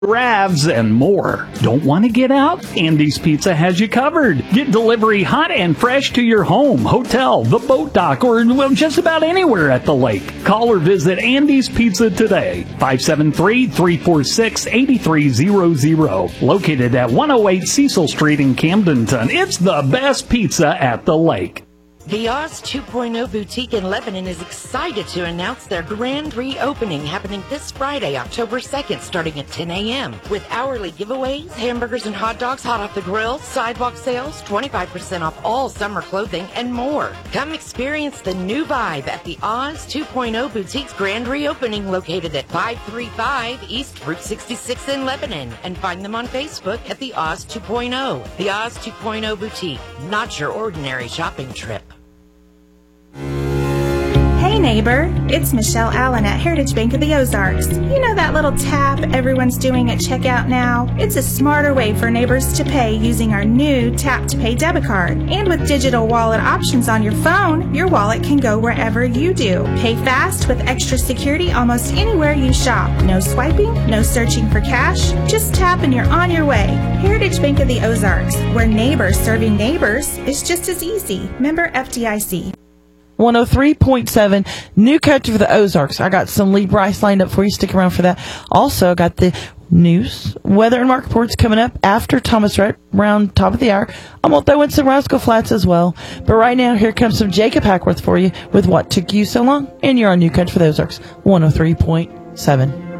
Ravs, and more. Don't want to get out? Andy's Pizza has you covered. Get delivery hot and fresh to your home, hotel, the boat dock, or just about anywhere at the lake. Call or visit Andy's Pizza today. 573-346-8300. Located at 108 Cecil Street in Camdenton. It's the best pizza at the lake. The Oz 2.0 Boutique in Lebanon is excited to announce their grand reopening happening this Friday, October 2nd, starting at 10 a.m. with hourly giveaways, hamburgers and hot dogs hot off the grill, sidewalk sales, 25% off all summer clothing, and more. Come experience the new vibe at the Oz 2.0 Boutique's grand reopening located at 535 East Route 66 in Lebanon, and find them on Facebook at the Oz 2.0. The Oz 2.0 Boutique, not your ordinary shopping trip. Hey neighbor, it's Michelle Allen at Heritage Bank of the Ozarks. You know that little tap everyone's doing at checkout now? It's a smarter way for neighbors to pay using our new Tap to Pay debit card. And with digital wallet options on your phone, your wallet can go wherever you do. Pay fast with extra security almost anywhere you shop. No swiping, no searching for cash, just tap and you're on your way. Heritage Bank of the Ozarks, where neighbors serving neighbors is just as easy. Member FDIC. 103.7 New Country for the Ozarks. I got some Lee Bryce lined up for you. Stick around for that. Also, got the news, weather, and market reports coming up after Thomas Rhett, around top of the hour. I'm going to throw in some Roscoe Flats as well. But right now, here comes some Jacob Hackworth for you with What Took You So Long. And you're on New Country for the Ozarks, 103.7.